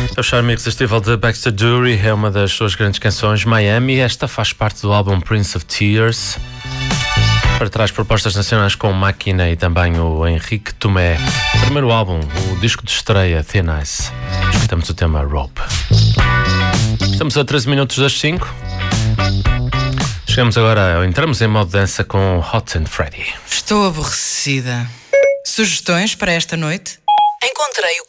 É o charme irresistível de Baxter Dury, é uma das suas grandes canções, Miami. Esta faz parte do álbum Prince of Tears. Para trás, propostas nacionais com Máquina e também o Henrique Tomé. Primeiro álbum, o disco de estreia, Thin Ice. Escutamos o tema Rope. Estamos a 13 minutos das 5. Chegamos agora, entramos em modo dança com Hot and Freddy. Estou aborrecida. Sugestões para esta noite? Encontrei o